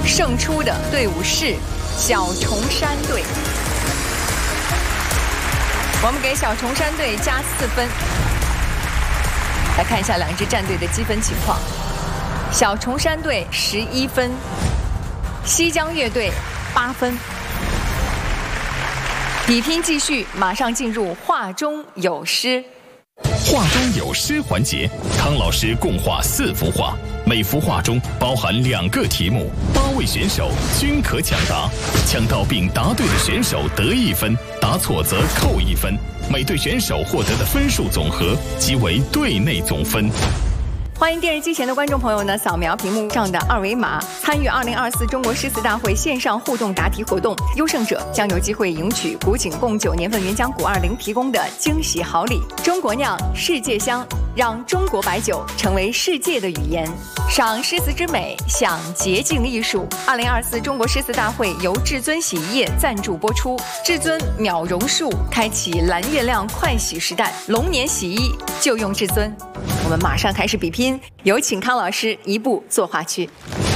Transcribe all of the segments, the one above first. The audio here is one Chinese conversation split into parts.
胜出的队伍是小重山队。我们给小重山队加4分。来看一下两支战队的积分情况：小重山队11分，西江乐队8分。比拼继续，马上进入画中有诗。 画中有诗环节，康老师共画4幅画，每幅画中包含2个题目，8位选手均可抢答。抢到并答对的选手得1分，答错则扣1分。每队选手获得的分数总和即为队内总分。 欢迎电视机前的观众朋友呢，扫描屏幕上的2维码，参与2024中国诗词大会线上互动答题活动。优胜者将有机会赢取古井贡9年份原浆520提供的惊喜好礼。中国酿，世界香，让中国白酒成为世界的语言。赏诗词之美，享洁净艺术。2024中国诗词大会由至尊洗衣液赞助播出。至尊秒容术，开启蓝月亮快洗时代，龙年洗衣就用至尊。我们马上开始比拼，有请康老师移步作画区。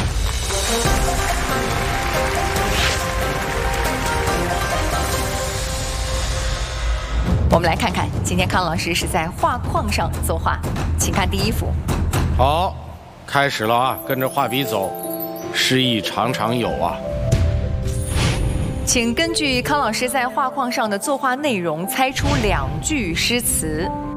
我们来看看，今天康老师是在画框上作画，请看第1幅。 好，开始了啊，跟着画笔走，诗意常常有啊。 请根据康老师在画框上的作画内容，猜出2句诗词。